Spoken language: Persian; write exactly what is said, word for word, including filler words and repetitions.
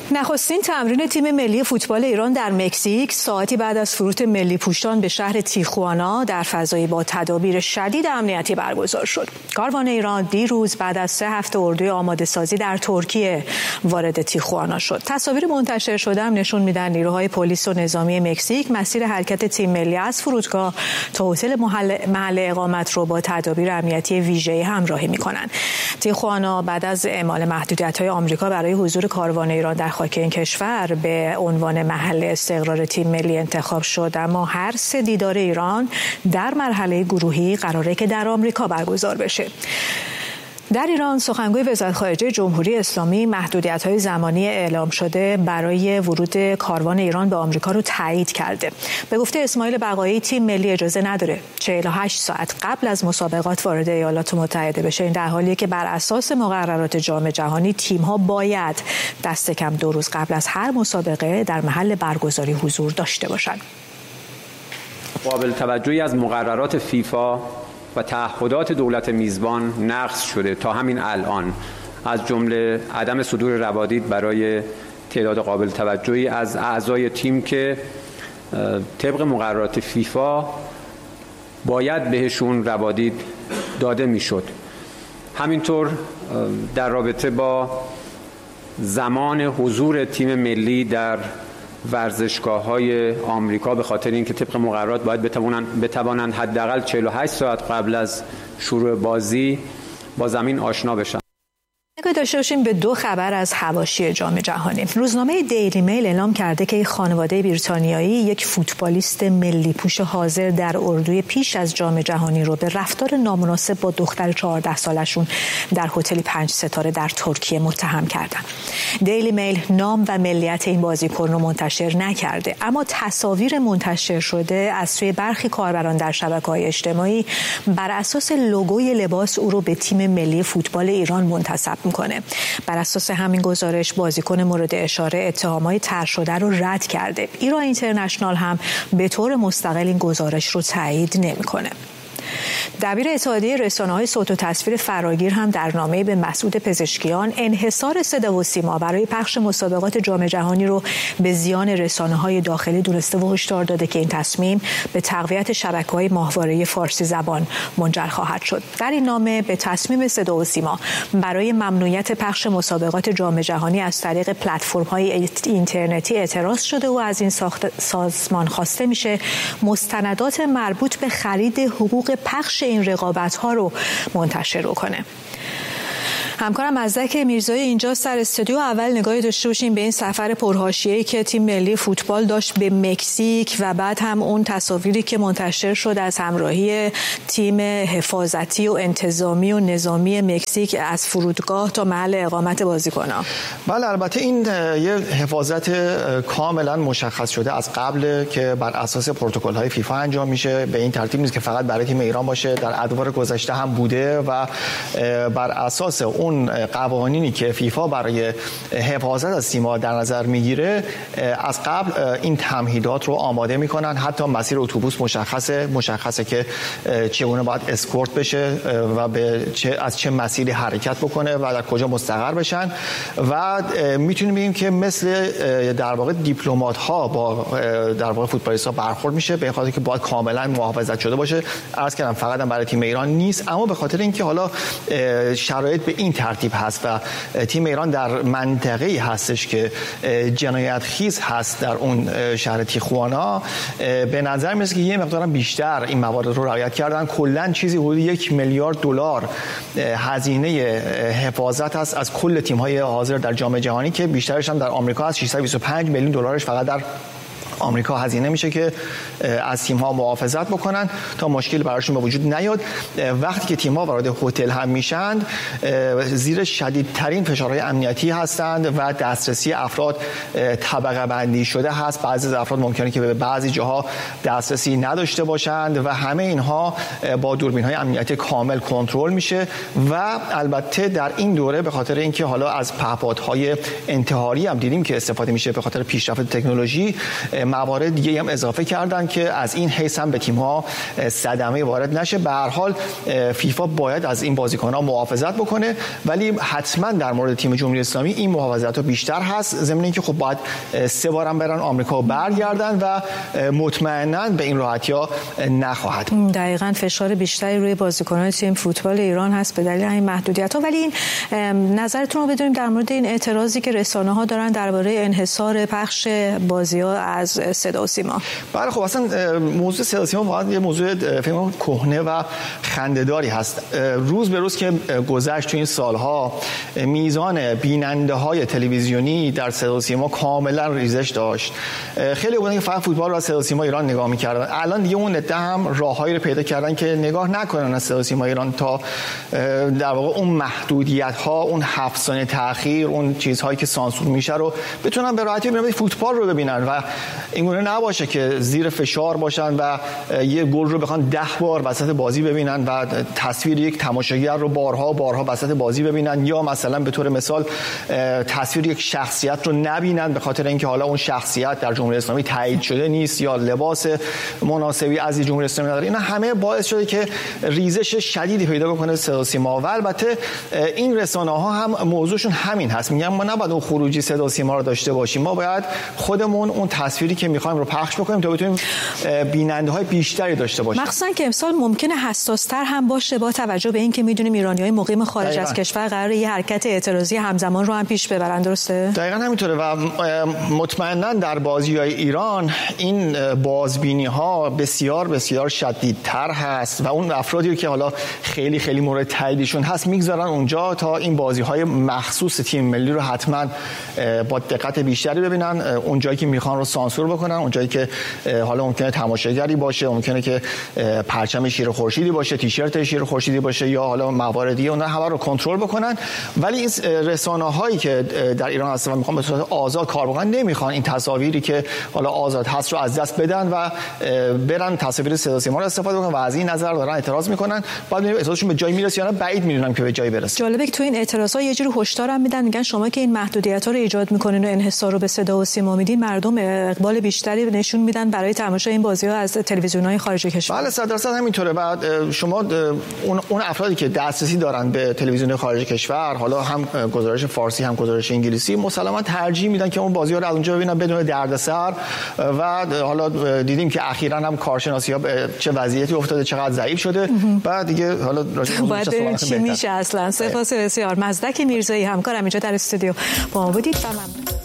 نخستین تمرین تیم ملی فوتبال ایران در مکزیک ساعتی بعد از فرود ملی پوشان به شهر تیخوانا در فضایی با تدابیر شدید امنیتی برگزار شد. کاروان ایران دیروز بعد از سه هفته اردوی آماده سازی در ترکیه وارد تیخوانا شد. تصاویر منتشر شده هم نشون میدن نیروهای پلیس و نظامی مکزیک مسیر حرکت تیم ملی از فرودگاه تا هتل محل, محل اقامت رو با تدابیر امنیتی ویژه‌ای همراهی میکنن. تیخوانا بعد از اعمال محدودیت‌های آمریکا برای حضور کاروان ایران در خاک این کشور به عنوان محل استقرار تیم ملی انتخاب شد، اما هر سه دیدار ایران در مرحله گروهی قراره که در آمریکا برگزار بشه. در ایران سخنگوی وزارت خارجه جمهوری اسلامی محدودیت‌های زمانی اعلام شده برای ورود کاروان ایران به آمریکا رو تایید کرده. به گفته اسماعیل بقایی تیم ملی اجازه نداره چهل و هشت ساعت قبل از مسابقات وارد ایالات متحده بشه. این در حالیه که بر اساس مقررات جام جهانی تیم‌ها باید دست کم دو روز قبل از هر مسابقه در محل برگزاری حضور داشته باشند. قابل توجهی از مقررات فیفا و تعهدات دولت میزبان نقض شده تا همین الان، از جمله عدم صدور روادید برای تعداد قابل توجهی از اعضای تیم که طبق مقررات فیفا باید بهشون روادید داده میشد. همینطور در رابطه با زمان حضور تیم ملی در ورزشگاه‌های آمریکا به خاطر اینکه طبق مقررات باید بتوانند بتوانند حداقل چهل و هشت ساعت قبل از شروع بازی با زمین آشنا بشن. نگاه داشته باشیم به دو خبر از حواشی جام جهانی. روزنامه دیلی میل اعلام کرده که خانواده بریتانیایی یک فوتبالیست ملی پوش حاضر در اردوی پیش از جام جهانی رو به رفتار نامناسب با دختر چهارده سالشون در هتلی پنج ستاره در ترکیه متهم کردن. دیلی میل نام و ملیت این بازیکن رو منتشر نکرده، اما تصاویر منتشر شده از سوی برخی کاربران در شبکه‌های اجتماعی بر اساس لوگوی لباس او رو به تیم ملی فوتبال ایران منتسب میکنه. بر اساس همین گزارش بازیکن مورد اشاره اتهامات طرح شده رو رد کرده. ایران اینترنشنال هم به طور مستقل این گزارش رو تایید نمیکنه. دبیر اتحادیه رسانه‌های صوت و تصویر فراگیر هم در نامه‌ای به مسعود پزشکیان انحصار صدا و سیما برای پخش مسابقات جام جهانی رو به زیان رسانه‌های داخلی دونسته و هشدار داده که این تصمیم به تقویت شبکه‌های ماهواره فارسی زبان منجر خواهد شد. در این نامه به تصمیم صدا و سیما برای ممنوعیت پخش مسابقات جام جهانی از طریق پلتفرم‌های اینترنتی اعتراض شده و از این سازمان خواسته میشه مستندات مربوط به خرید حقوق پخش این رقابت‌ها رو منتشر کنه. همکارم مزدک میرزایی اینجا سر استودیو. اول نگاهی داشته باشیم به این سفر پرحاشیه‌ای که تیم ملی فوتبال داشت به مکزیک و بعد هم اون تصاویری که منتشر شد از همراهی تیم حفاظتی و انتظامی و نظامی مکزیک از فرودگاه تا محل اقامت بازیکنان. بله، البته این یه حفاظت کاملا مشخص شده از قبل که بر اساس پروتکل‌های فیفا انجام میشه. به این ترتیب نیست که فقط برای تیم ایران باشه، در ادوار گذشته هم بوده و بر اساس اون قوانینی که فیفا برای حفاظت از سیما در نظر میگیره از قبل این تمهیدات رو آماده میکنن. حتی مسیر اتوبوس مشخصه مشخصه که چگونه باید اسکورت بشه و به چه از چه مسیری حرکت بکنه و در کجا مستقر بشن و میتونیم بگیم که مثل در واقع دیپلمات ها با در واقع فوتبالیست ها برخورد میشه، به خاطر که باید کاملا محافظت شده باشه. عرض کردم فقط هم برای تیم ایران نیست، اما به خاطر اینکه حالا شرایط به این ترتیب هست و تیم ایران در منطقه‌ای هستش که جنایت خیز هست در اون شهر تیخوانا، به نظر میاد که یه مقدار بیشتر این موارد رو رعایت کردن. کلا چیزی حدود یک میلیارد دلار هزینه حفاظت هست از کل تیم‌های حاضر در جام جهانی که بیشترش هم در آمریکا هست. ششصد و بیست و پنج میلیون دلارش فقط در آمریکا هزینه میشه که از تیم‌ها محافظت بکنن تا مشکل براشون به وجود نیاد. وقتی که تیم‌ها وارد هتل هم میشن زیر شدیدترین فشارهای امنیتی هستند و دسترسی افراد طبقه بندی شده هست. بعضی از افراد ممکنه که به بعضی جاها دسترسی نداشته باشند و همه اینها با دوربین‌های امنیتی کامل کنترل میشه و البته در این دوره به خاطر اینکه حالا از پهپادهای انتحاری هم دیدیم که استفاده میشه به خاطر پیشرفت تکنولوژی، موارد دیگه هم اضافه کردن که از این حیث هم به تیم‌ها صدمه وارد نشه. به هر حال فیفا باید از این بازیکن‌ها محافظت بکنه، ولی حتما در مورد تیم جمهوری اسلامی این محافظت‌ها بیشتر هست، ضمن اینکه خب باید سه بارم برن آمریکا و برگردن و مطمئناً به این راحتی‌ها نخواهد. دقیقاً فشار بیشتری روی بازیکنان تیم فوتبال ایران هست به دلیل این محدودیت‌ها. ولی این نظرتون رو بدونیم در مورد این اعتراضی که رسانه‌ها دارن درباره انحصار پخش بازی‌ها از صدا و سیما. بله خب اصلا موضوع صدا و سیما واقعا یه موضوع فکر کنم کهنه و خنده‌داری هست. روز به روز که گذشت تو این سالها میزان بیننده‌های تلویزیونی در صدا و سیما کاملا ریزش داشت. خیلی بودن که فقط فوتبال رو از صدا و سیما ایران نگاه می‌کردن. الان دیگه اون عده هم راههایی رو پیدا کردن که نگاه نکنن از صدا و سیما ایران تا در واقع اون محدودیت‌ها، اون هفت ثانیه تأخیر، اون چیزهایی که سانسور میشه رو بتونن به راحتی ببینن، فوتبال رو ببینن و اینگونه نباشه که زیر فشار باشن و یه گل رو بخوان ده بار وسط بازی ببینن و تصویر یک تماشاگر رو بارها بارها وسط بازی ببینن، یا مثلا به طور مثال تصویر یک شخصیت رو نبینن به خاطر اینکه حالا اون شخصیت در جمهوری اسلامی تایید شده نیست یا لباس مناسبی از جمهوری اسلامی نداره. اینا همه باعث شده که ریزش شدیدی پیدا بکنه صدا و سیما. و البته این رسانه‌ها هم موضوعشون همین هست، میگن ما نباید اون خروجی صدا و سیما رو داشته باشیم، ما باید خودمون اون تصویری که می‌خوایم رو پخش بکنیم تا بتونیم بیننده‌های بیشتری داشته باشیم. مخصوصا که امسال ممکنه حساس‌تر هم باشه با توجه به اینکه می‌دونیم ایرانی‌های مقیم خارج دقیقا. از کشور قراره یه حرکت اعتراضی همزمان رو هم پیش ببرن، درسته؟ دقیقاً همینطوره و مطمئناً در بازی‌های ایران این بازبینی‌ها بسیار بسیار شدیدتر هست و اون افرادی که حالا خیلی خیلی مورد تاییدشون هست میگذارن اونجا تا این بازی‌های مخصوص تیم ملی رو حتما با دقت بیشتری ببینن، اون جایی که میخوان رو سانسور بکنن، اون جایی که حالا ممکنه تماشاگری باشه، ممکنه که پرچم شیر خورشیدی باشه، تیشرت شیر خورشیدی باشه یا حالا مواردی، اونها همه رو کنترل بکنن. ولی این رسانه‌هایی که در ایران هستن و میخوان به صورت آزاد کار بکنن نمیخوان این تصاویری که حالا آزاد هست رو از دست بدن و برن تصاویر صدا و سیما رو استفاده کنن و از این نظر دارن اعتراض میکنن. بعد میبینیم اعتراضشون به جایی میرسه یا نه، بعید میدونم که به جایی برسه. جالبه که تو این اعتراضا یه جوری هشدار هم میدن، میگن شما که این محدودیت‌ها رو ایجاد میکنین و انحصار رو به صدا و سیما میدین، مردم اقبال بیشتری نشون میدن برای تماشای این بازی‌ها از تلویزیون‌های خارج کشور. بله صد درصد همینطوره. بعد شما اون اون افرادی که دسترسی دارن به تلویزیون خارج کشور، حالا هم گزارش فارسی هم گزارش انگلیسی، مسلماً ترجیح میدن که اون بازی‌ها رو از اونجا ببینن بدون دردسر. و حالا دیدیم که اخیراً هم کارشناسی‌ها چه وضعیتی افتاده، چقدر ضعیف شده. بعد دیگه حالا باید ببینیم چی میشه اصلا. سپاس بسیار. مزدک میرزایی همکارم اینجا در استودیو با ما بودید.